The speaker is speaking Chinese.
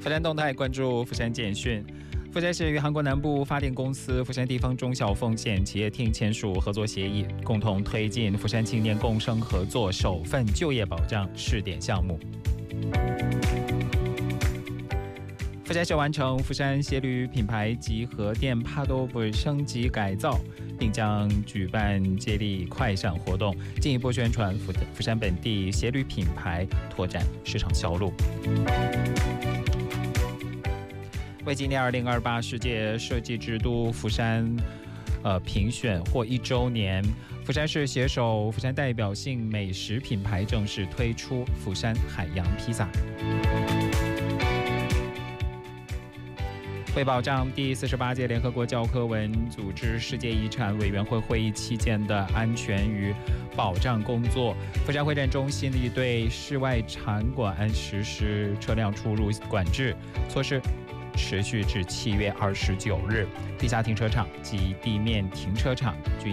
佛山动态关注佛山简讯。佛山市与韩国南部发电公司佛山地方中小风险企业厅签署合作协议，共同推进佛山青年共生合作首份就业保障试点项目。佛山市完成佛山协旅品牌及核电帕多布升级改造，并将举办接力快闪活动，进一步宣传佛山本地协旅品牌，拓展市场销路。为纪念2028世界设计之都佛山评选获1周年，佛山市携手佛山代表性美食品牌正式推出佛山海洋披萨。为保障第48届联合国教科文组织世界遗产委员会会议期间的安全与保障工作，佛山会展中心里对室外场馆实施车辆出入管制措施，持续至7月29日。地下停车场及地面停车场均